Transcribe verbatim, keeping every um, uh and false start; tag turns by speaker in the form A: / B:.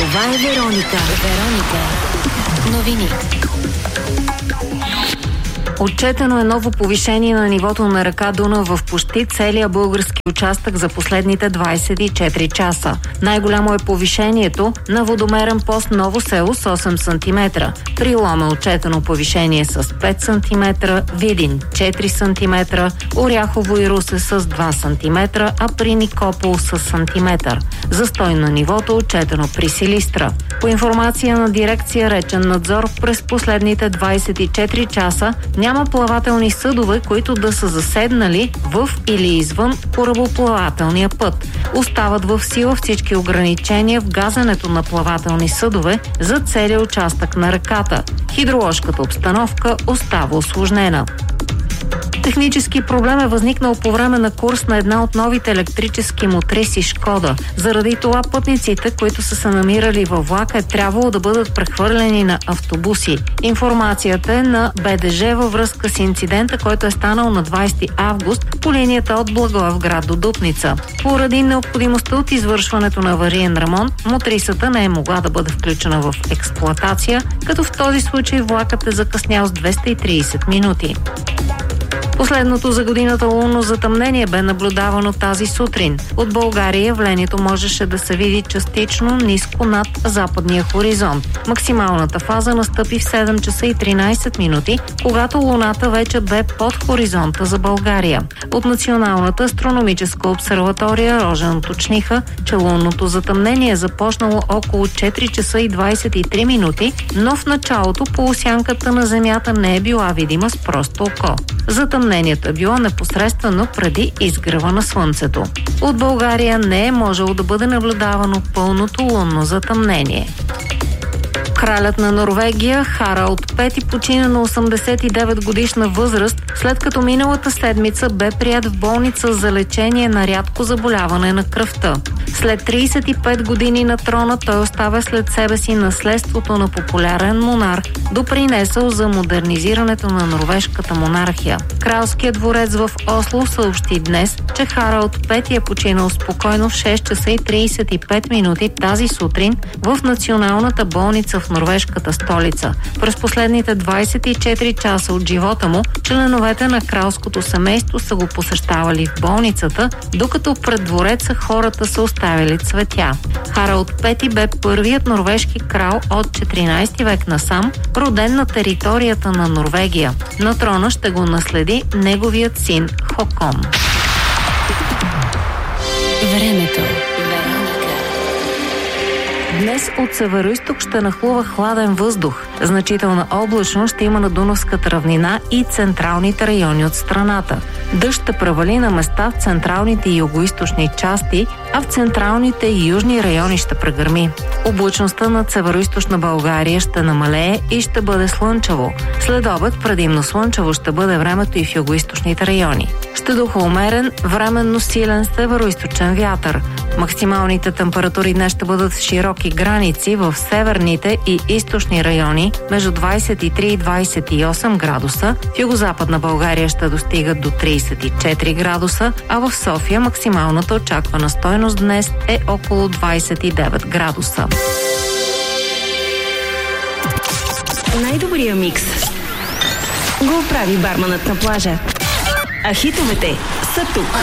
A: Това е Вероника. Вероника. Новини. Отчетено е ново повишение на нивото на река Дунав в почти целия български участък за последните двадесет и четири часа. Най-голямо е повишението на водомерен пост Ново село с осем сантиметра. При Лом е отчетено повишение с пет сантиметра, Видин четири сантиметра, Оряхово и Русе с два сантиметра, а при Никопол с сантиметър. Застой на нивото отчетено при Силистра. По информация на дирекция Речен надзор, през последните двадесет и четири часа няма плавателни съдове, които да са заседнали в или извън корабоплавателния път. Остават в сила всички ограничения в газенето на плавателни съдове за целия участък на реката. Хидроложката обстановка остава усложнена. Технически проблем е възникнал по време на курс на една от новите електрически мотриси Шкода. Заради това пътниците, които са се намирали във влака, е трябвало да бъдат прехвърлени на автобуси. Информацията е на Б Д Ж във връзка с инцидента, който е станал на двадесети август по линията от Благоевград до Дупница. Поради необходимостта от извършването на авариен ремонт, мотрисата не е могла да бъде включена в експлоатация, като в този случай влакът е закъснял с двеста и тридесет минути. Последното за годината лунно затъмнение бе наблюдавано тази сутрин. От България явлението можеше да се види частично ниско над западния хоризонт. Максималната фаза настъпи в седем часа и тринадесет минути, когато луната вече бе под хоризонта за България. От Националната астрономическа обсерватория Рожен уточниха, че лунното затъмнение е започнало около четири часа и двадесет и три минути, но в началото полусянката на Земята не е била видима с просто око. Затъмнението е било непосредствено преди изгрева на Слънцето. От България не е можело да бъде наблюдавано пълното лунно затъмнение. Кралят на Норвегия Харалд пети почина на осемдесет и девет годишна възраст, след като миналата седмица бе приет в болница за лечение на рядко заболяване на кръвта. След тридесет и пет години на трона той оставя след себе си наследството на популярен монарх, допринесъл за модернизирането на норвежката монархия. Кралският дворец в Осло съобщи днес, че Харалд пети е починал спокойно в шест часа и тридесет и пет минути тази сутрин в националната болница в норвежката столица. През последните двадесет и четири часа от живота му, членовете на кралското семейство са го посещавали в болницата, докато пред двореца хората са оставили цветя. Харалд пети бе първият норвежки крал от четиринадесети век насам, роден на територията на Норвегия. На трона ще го наследи неговият син Хокон. Времето. Днес от североизток ще нахлува хладен въздух. Значителна облачност ще има на Дунавската равнина и централните райони от страната. Дъжд ще превали на места в централните и югоизточни части, а в централните и южни райони ще прегърми. Облачността над североизточна България ще намалее и ще бъде слънчево. След обед предимно слънчево ще бъде времето и в югоизточните райони. Ще духа умерен, временно силен североизточен вятър. Максималните температури днес ще бъдат в широки граници в северните и източни райони между двадесет и три и двадесет и осем градуса, в югозападна България ще достигат до тридесет и четири градуса, а в София максималната очаквана стойност днес е около двадесет и девет градуса.
B: Най-добрия микс го прави барманът на плажа. А хитовете са тук.